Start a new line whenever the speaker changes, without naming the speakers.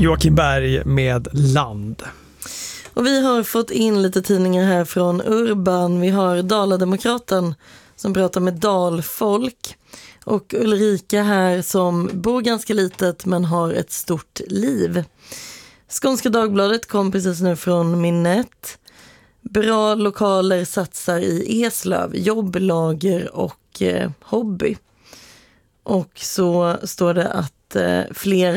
Joakim Berg med Land.
Och vi har fått in lite tidningar här från Urban. Vi har Dala-Demokraten som pratar med dalfolk. Och Ulrika här som bor ganska litet men har ett stort liv. Skånska Dagbladet kom precis nu från Minnet. Bra lokaler satsar i Eslöv, jobb, lager och hobby. Och så står det att fler